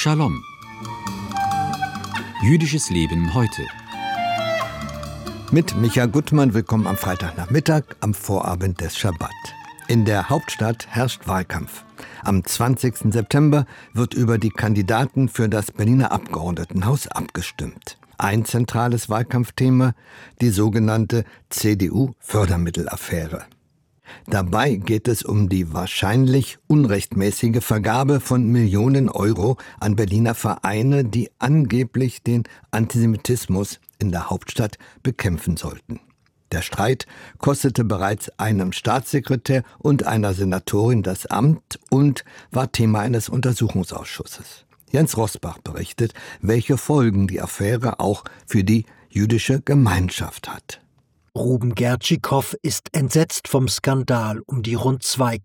Shalom. Jüdisches Leben heute. Mit Micha Gutmann, willkommen am Freitagnachmittag, am Vorabend des Schabbat. In der Hauptstadt herrscht Wahlkampf. Am 20. September wird über die Kandidaten für das Berliner Abgeordnetenhaus abgestimmt. Ein zentrales Wahlkampfthema, die sogenannte CDU-Fördermittelaffäre. Dabei geht es um die wahrscheinlich unrechtmäßige Vergabe von Millionen Euro an Berliner Vereine, die angeblich den Antisemitismus in der Hauptstadt bekämpfen sollten. Der Streit kostete bereits einem Staatssekretär und einer Senatorin das Amt und war Thema eines Untersuchungsausschusses. Jens Rosbach berichtet, welche Folgen die Affäre auch für die jüdische Gemeinschaft hat. Ruben Gertschikow ist entsetzt vom Skandal um die rund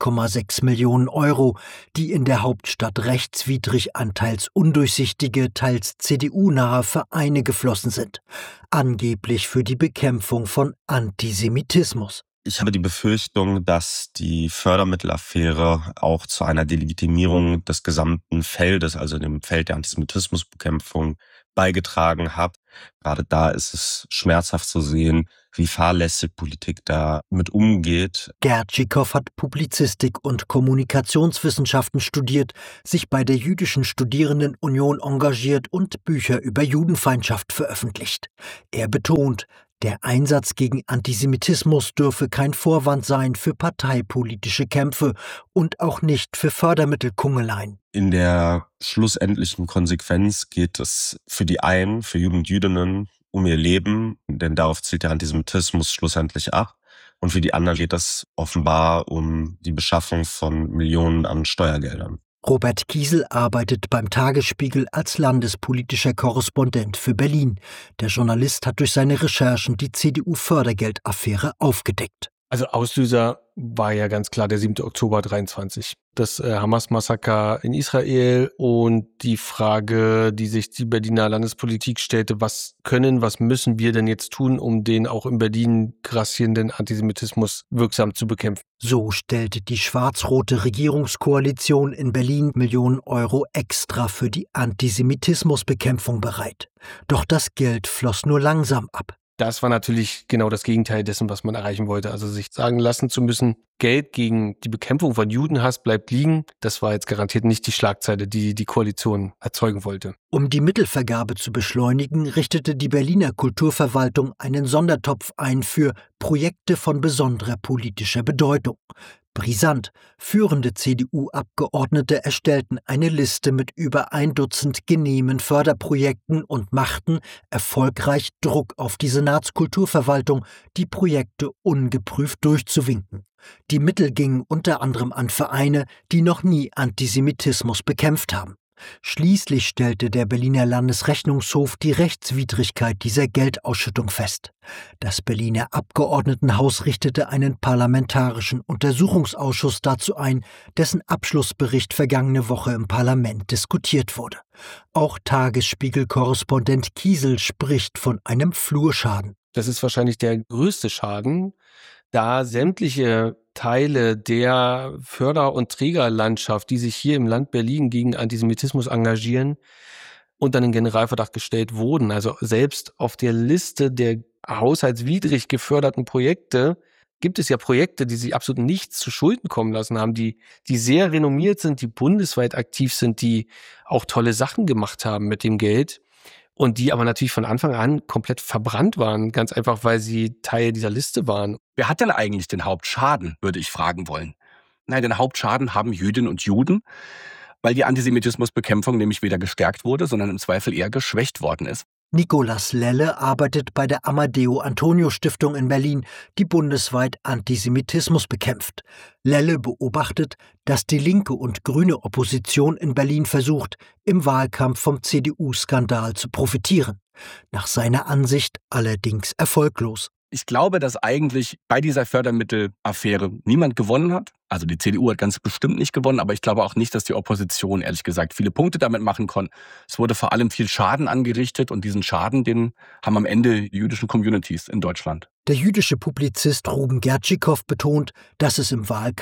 2,6 Millionen Euro, die in der Hauptstadt rechtswidrig an teils undurchsichtige, teils CDU-nahe Vereine geflossen sind. Angeblich für die Bekämpfung von Antisemitismus. Ich habe die Befürchtung, dass die Fördermittelaffäre auch zu einer Delegitimierung des gesamten Feldes, also dem Feld der Antisemitismusbekämpfung, beigetragen hat. Gerade da ist es schmerzhaft zu sehen, wie fahrlässig Politik damit umgeht. Gertschikow hat Publizistik und Kommunikationswissenschaften studiert, sich bei der Jüdischen Studierendenunion engagiert und Bücher über Judenfeindschaft veröffentlicht. Er betont, der Einsatz gegen Antisemitismus dürfe kein Vorwand sein für parteipolitische Kämpfe und auch nicht für Fördermittelkungeleien. In der schlussendlichen Konsequenz geht es für die einen, für Juden und Jüdinnen, um ihr Leben, denn darauf zielt der Antisemitismus schlussendlich ab. Und für die anderen geht es offenbar um die Beschaffung von Millionen an Steuergeldern. Robert Kiesel arbeitet beim Tagesspiegel als landespolitischer Korrespondent für Berlin. Der Journalist hat durch seine Recherchen die CDU-Fördergeldaffäre aufgedeckt. Also Auslöser war ja ganz klar der 7. Oktober 23. Das Hamas-Massaker in Israel und die Frage, die sich die Berliner Landespolitik stellte, was müssen wir denn jetzt tun, um den auch in Berlin grassierenden Antisemitismus wirksam zu bekämpfen? So stellte die schwarz-rote Regierungskoalition in Berlin Millionen Euro extra für die Antisemitismusbekämpfung bereit. Doch das Geld floss nur langsam ab. Das war natürlich genau das Gegenteil dessen, was man erreichen wollte. Also sich sagen lassen zu müssen, Geld gegen die Bekämpfung von Judenhass bleibt liegen, das war jetzt garantiert nicht die Schlagzeile, die die Koalition erzeugen wollte. Um die Mittelvergabe zu beschleunigen, richtete die Berliner Kulturverwaltung einen Sondertopf ein für Projekte von besonderer politischer Bedeutung. Brisant, führende CDU-Abgeordnete erstellten eine Liste mit über 1 Dutzend genehmen Förderprojekten und machten erfolgreich Druck auf die Senatskulturverwaltung, die Projekte ungeprüft durchzuwinken. Die Mittel gingen unter anderem an Vereine, die noch nie Antisemitismus bekämpft haben. Schließlich stellte der Berliner Landesrechnungshof die Rechtswidrigkeit dieser Geldausschüttung fest. Das Berliner Abgeordnetenhaus richtete einen parlamentarischen Untersuchungsausschuss dazu ein, dessen Abschlussbericht vergangene Woche im Parlament diskutiert wurde. Auch Tagesspiegel-Korrespondent Kiesel spricht von einem Flurschaden. Das ist wahrscheinlich der größte Schaden, da sämtliche Teile der Förder- und Trägerlandschaft, die sich hier im Land Berlin gegen Antisemitismus engagieren, unter den Generalverdacht gestellt wurden. Also selbst auf der Liste der haushaltswidrig geförderten Projekte gibt es ja Projekte, die sich absolut nichts zu Schulden kommen lassen haben, die sehr renommiert sind, die bundesweit aktiv sind, die auch tolle Sachen gemacht haben mit dem Geld. Und die aber natürlich von Anfang an komplett verbrannt waren, ganz einfach, weil sie Teil dieser Liste waren. Wer hat denn eigentlich den Hauptschaden, würde ich fragen wollen? Nein, den Hauptschaden haben Jüdinnen und Juden, weil die Antisemitismusbekämpfung nämlich weder gestärkt wurde, sondern im Zweifel eher geschwächt worden ist. Nicolas Lelle arbeitet bei der Amadeo-Antonio-Stiftung in Berlin, die bundesweit Antisemitismus bekämpft. Lelle beobachtet, dass die linke und grüne Opposition in Berlin versucht, im Wahlkampf vom CDU-Skandal zu profitieren. Nach seiner Ansicht allerdings erfolglos. Ich glaube, dass eigentlich bei dieser Fördermittelaffäre niemand gewonnen hat. Also die CDU hat ganz bestimmt nicht gewonnen, aber ich glaube auch nicht, dass die Opposition, ehrlich gesagt, viele Punkte damit machen konnte. Es wurde vor allem viel Schaden angerichtet und diesen Schaden, den haben am Ende die jüdischen Communities in Deutschland. Der jüdische Publizist Ruben Gertschikow betont, dass es im Wahlkampf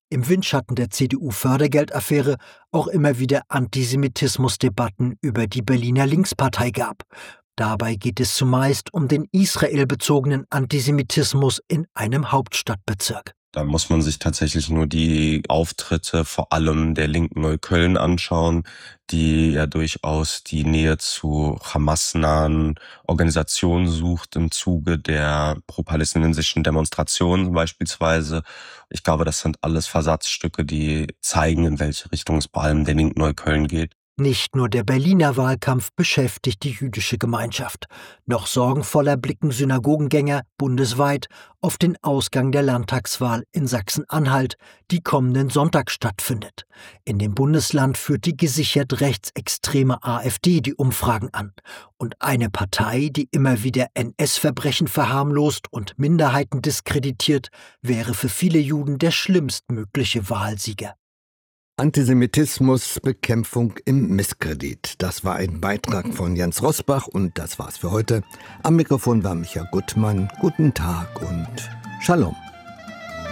im Windschatten der CDU-Fördergeldaffäre auch immer wieder Antisemitismusdebatten über die Berliner Linkspartei gab. Dabei geht es zumeist um den israelbezogenen Antisemitismus in einem Hauptstadtbezirk. Da muss man sich tatsächlich nur die Auftritte vor allem der linken Neukölln anschauen, die ja durchaus die Nähe zu Hamas-nahen Organisationen sucht im Zuge der pro-palästinensischen Demonstrationen beispielsweise. Ich glaube, das sind alles Versatzstücke, die zeigen, in welche Richtung es vor allem der linken Neukölln geht. Nicht nur der Berliner Wahlkampf beschäftigt die jüdische Gemeinschaft. Noch sorgenvoller blicken Synagogengänger bundesweit auf den Ausgang der Landtagswahl in Sachsen-Anhalt, die kommenden Sonntag stattfindet. In dem Bundesland führt die gesichert rechtsextreme AfD die Umfragen an. Und eine Partei, die immer wieder NS-Verbrechen verharmlost und Minderheiten diskreditiert, wäre für viele Juden der schlimmstmögliche Wahlsieger. Antisemitismusbekämpfung im Misskredit. Das war ein Beitrag von Jens Rosbach und das war's für heute. Am Mikrofon war Micha Gutmann. Guten Tag und Shalom.